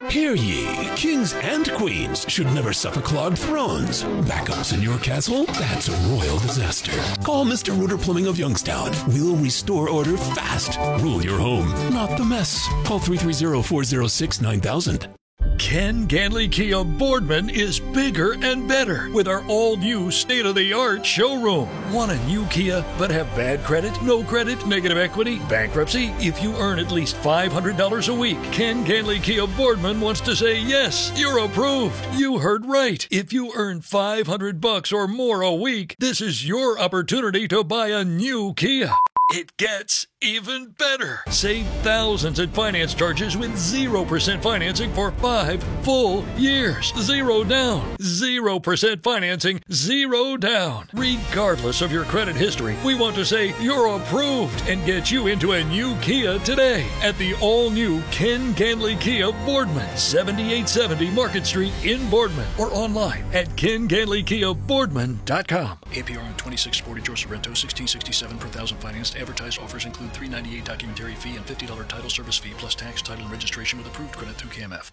Hear ye, kings and queens should never suffer clogged thrones. Backups in your castle? That's a royal disaster. Call Mr. Rooter Plumbing of Youngstown. We'll restore order fast. Rule your home, not the mess. Call 330-406-9000. Ken Ganley Kia Boardman is bigger and better with our all-new state-of-the-art showroom. Want a new Kia but have bad credit, no credit, negative equity, bankruptcy? If you earn at least $500 a week, Ken Ganley Kia Boardman wants to say yes, you're approved. You heard right. If you earn $500 or more a week, this is your opportunity to buy a new Kia. It gets even better. Save thousands in finance charges with 0% financing for 5 full years. 0 down. 0% financing. 0 down. Regardless of your credit history, we want to say you're approved and get you into a new Kia today at the all-new Ken Ganley Kia Boardman, 7870 Market Street in Boardman, or online at kenganleykiaboardman.com. APR on 2640 Joseph Rento, 1667 per thousand financed. Advertised offers include $398 documentary fee and $50 title service fee plus tax, title, and registration with approved credit through KMF.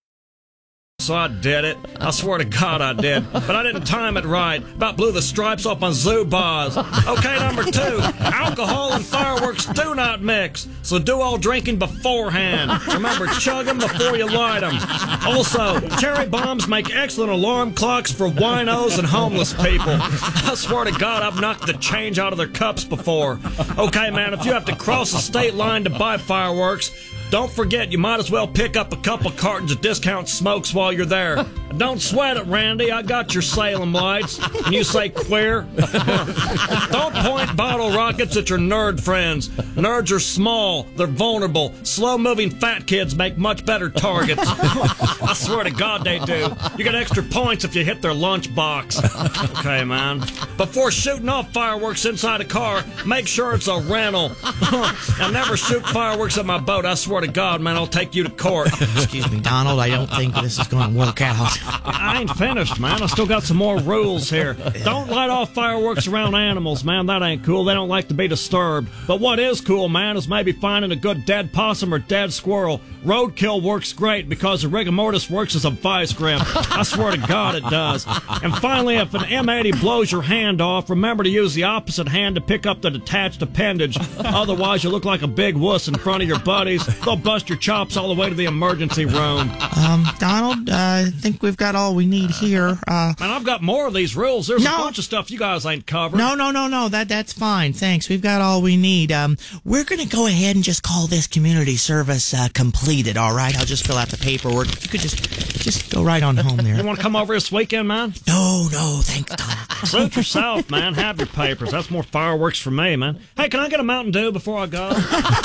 So I did it. I swear to God I did. But I didn't time it right. About blew the stripes off my Zubaz. Okay, number 2. Alcohol and fireworks do not mix. So do all drinking beforehand. Remember, chug them before you light them. Also, cherry bombs make excellent alarm clocks for winos and homeless people. I swear to God I've knocked the change out of their cups before. Okay, man, if you have to cross the state line to buy fireworks, don't forget, you might as well pick up a couple cartons of discount smokes while you're there. Don't sweat it, Randy. I got your Salem lights. And you say queer? Don't point bottle rockets at your nerd friends. Nerds are small. They're vulnerable. Slow-moving fat kids make much better targets. I swear to God they do. You get extra points if you hit their lunchbox. Okay, man. Before shooting off fireworks inside a car, make sure it's a rental. I never shoot fireworks at my boat. I swear to God, man, I'll take you to court. Excuse me, Donald, I don't think this is going to work out. I ain't finished, man. I still got some more rules here. Don't light off fireworks around animals, man. That ain't cool. They don't like to be disturbed. But what is cool, man, is maybe finding a good dead possum or dead squirrel. Roadkill works great because the rigor mortis works as a vice grip. I swear to God it does. And finally, if an M80 blows your hand off, remember to use the opposite hand to pick up the detached appendage. Otherwise, you look like a big wuss in front of your buddies. They'll bust your chops all the way to the emergency room. Donald, I think we've got all we need here. Man, I've got more of these rules. There's a bunch of stuff you guys ain't covered. No. That's fine. Thanks. We've got all we need. We're going to go ahead and just call this community service completed, all right? I'll just fill out the paperwork. If you could just go right on home there. You want to come over this weekend, man? No, thanks, Donald. Suit yourself, man. Have your papers. That's more fireworks for me, man. Hey, can I get a Mountain Dew before I go?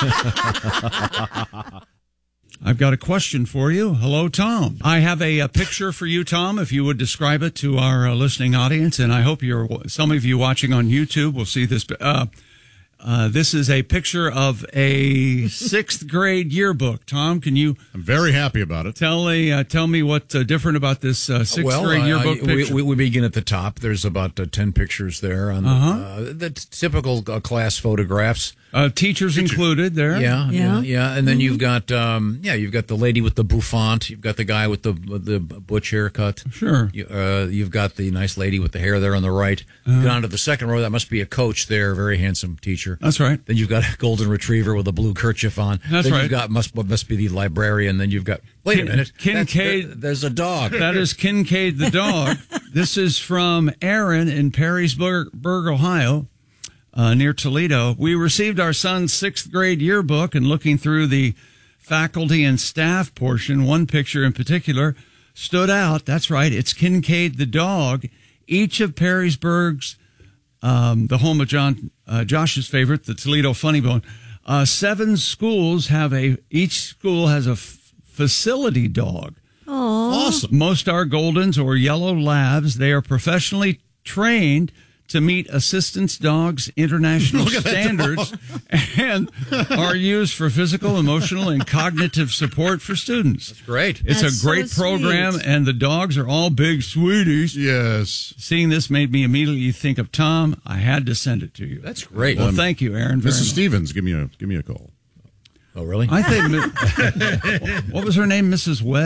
I've got a question for you. Hello, Tom. I have a picture for you, Tom, if you would describe it to our listening audience, and I hope some of you watching on YouTube will see this. This is a picture of a 6th grade yearbook. Tom, can you? I'm very happy about it. Tell me what's different about this 6th grade yearbook picture. We begin at the top. There's about 10 pictures there on the typical class photographs. Teachers included there. Yeah. And then you've got the lady with the bouffant. You've got the guy with the butch haircut. Sure. You've got the nice lady with the hair there on the right. Go down to the second row. That must be a coach there, a very handsome teacher. That's right. Then you've got a golden retriever with a blue kerchief on. That's then right. You've got must be the librarian. Then you've got wait a minute, Kincaid. There's a dog. That is Kincaid the dog. This is from Aaron in Perrysburg, Ohio. Near Toledo. We received our son's 6th grade yearbook, and looking through the faculty and staff portion, one picture in particular stood out. That's right. It's Kincaid the dog. Each of Perrysburg's, the home of Josh's favorite, the Toledo Funny Bone, 7 schools each school has a facility dog. Aww. Awesome. Most are Goldens or Yellow Labs. They are professionally trained to meet assistance dogs' international standards and are used for physical, emotional, and cognitive support for students. That's great. It's a great program, sweet. and the dogs are all big sweeties. Yes. Seeing this made me immediately think of Tom. I had to send it to you. That's great. Well, thank you, Aaron. Mrs. Stevens, give me a call. Oh, really? I think. What was her name? Mrs. Webb?